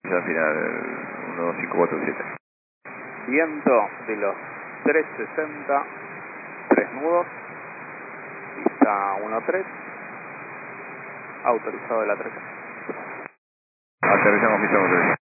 Ya final 12547. Viento de los 360, 3 nudos, pista 13, autorizado de la 13. Aterrizamos pista 13.